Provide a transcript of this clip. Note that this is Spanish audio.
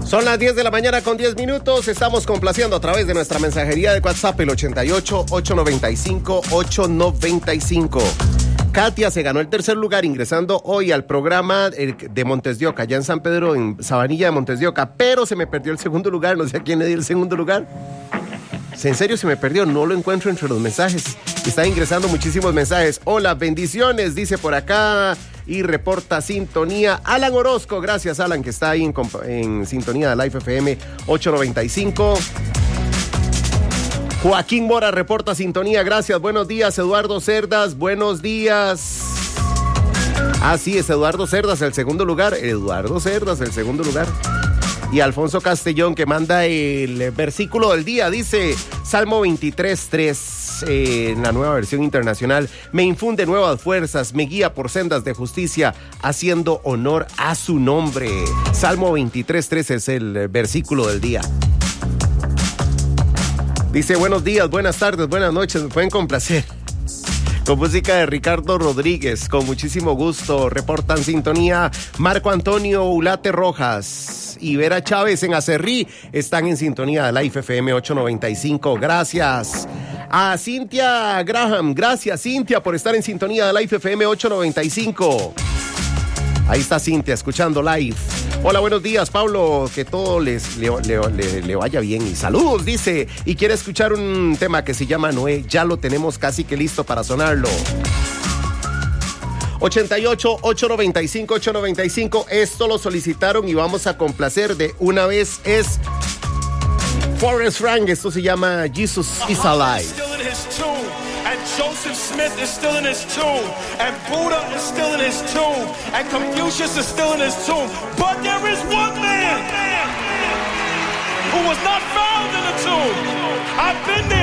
Son las 10 de la mañana con 10 minutos. Estamos complaciendo a través de nuestra mensajería de WhatsApp, el 88-895-895. Katia se ganó el tercer lugar ingresando hoy al programa de Montes de Oca, allá en San Pedro, en Sabanilla de Montes de Oca, pero se me perdió el segundo lugar. No sé a quién le di el segundo lugar. En serio se me perdió, no lo encuentro entre los mensajes. Está ingresando muchísimos mensajes. Hola, bendiciones, dice por acá. Y reporta sintonía Alan Orozco. Gracias, Alan, que está ahí en sintonía de Live FM 895. Joaquín Mora reporta sintonía. Gracias. Buenos días, Eduardo Cerdas. Buenos días. Así es, Eduardo Cerdas, el segundo lugar. Eduardo Cerdas, el segundo lugar. Y Alfonso Castellón, que manda el versículo del día. Dice, Salmo 23:3. En la nueva versión internacional, me infunde nuevas fuerzas, me guía por sendas de justicia, haciendo honor a su nombre. Salmo 23:3 es el versículo del día. Dice, buenos días, buenas tardes, buenas noches, me pueden complacer con música de Ricardo Rodríguez, con muchísimo gusto. Reportan sintonía Marco Antonio Ulate Rojas y Vera Chávez en Acerrí. Están en sintonía de Live FM 895. Gracias a Cintia Graham. Gracias, Cintia, por estar en sintonía de Live FM 895. Ahí está Cintia, escuchando Live. Hola, buenos días, Pablo. Que todo le vaya bien. Y saludos, dice. Y quiere escuchar un tema que se llama Noé. Ya lo tenemos casi que listo para sonarlo. 88-895-895. Esto lo solicitaron y vamos a complacer de una vez. Es Forrest Frank. Esto se llama Jesus is Alive. And Joseph Smith is still in his tomb, and Buddha is still in his tomb, and Confucius is still in his tomb. But there is one man who was not found in the tomb. I've been there.